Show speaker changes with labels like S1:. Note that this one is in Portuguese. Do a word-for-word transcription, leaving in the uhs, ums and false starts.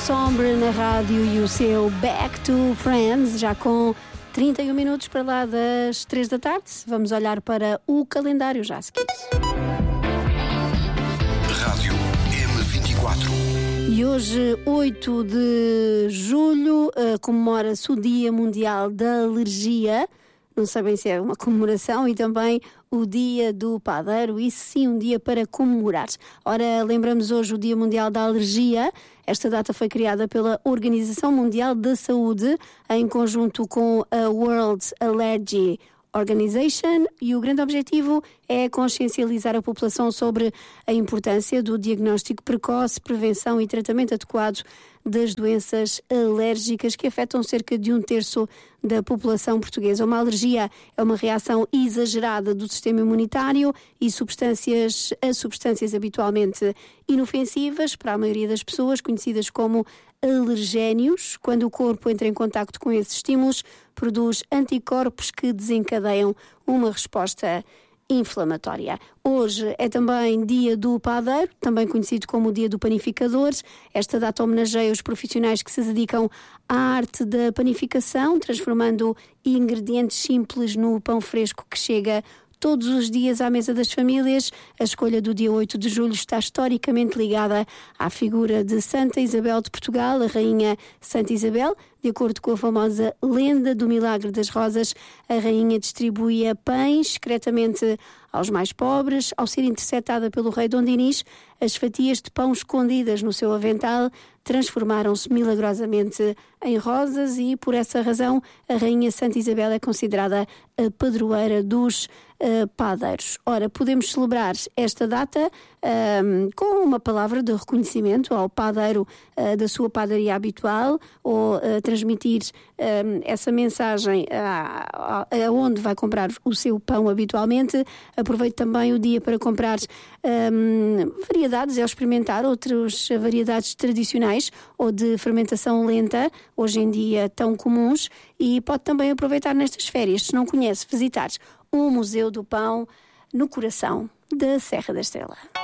S1: Sombre na rádio e o seu Back to Friends, já com trinta e um minutos para lá das três da tarde. Vamos olhar para o calendário já a seguir.
S2: Rádio M vinte e quatro.
S1: E hoje, oito de julho, uh, comemora-se o Dia Mundial da Alergia. Não sabem se é uma comemoração, e também o Dia do Padeiro, e sim um dia para comemorar. Ora, lembramos hoje o Dia Mundial da Alergia. Esta data foi criada pela Organização Mundial da Saúde em conjunto com a World Allergy Organization, e o grande objetivo é consciencializar a população sobre a importância do diagnóstico precoce, prevenção e tratamento adequado das doenças alérgicas que afetam cerca de um terço da população portuguesa. Uma alergia é uma reação exagerada do sistema imunitário e substâncias, a substâncias habitualmente inofensivas para a maioria das pessoas, conhecidas como alergénios. Quando o corpo entra em contacto com esses estímulos, produz anticorpos que desencadeiam uma resposta inflamatória. Hoje é também Dia do Padeiro, também conhecido como o Dia do Panificador. Esta data homenageia os profissionais que se dedicam à arte da panificação, transformando ingredientes simples no pão fresco que chega todos os dias à mesa das famílias. A escolha do dia oito de julho está historicamente ligada à figura de Santa Isabel de Portugal, a rainha Santa Isabel. De acordo com a famosa lenda do Milagre das Rosas, a rainha distribuía pães secretamente aos mais pobres. Ao ser interceptada pelo rei Dom Dinis, as fatias de pão escondidas no seu avental transformaram-se milagrosamente em rosas, e por essa razão a rainha Santa Isabel é considerada a padroeira dos uh, padeiros. Ora, podemos celebrar esta data um, com uma palavra de reconhecimento ao padeiro uh, da sua padaria habitual, ou uh, transmitir um, essa mensagem a, a, a onde vai comprar o seu pão habitualmente. Aproveite também o dia para comprar um, variedades, ou experimentar outras variedades tradicionais ou de fermentação lenta, hoje em dia tão comuns, e pode também aproveitar nestas férias, se não conhece, visitar o Museu do Pão no coração da Serra da Estrela.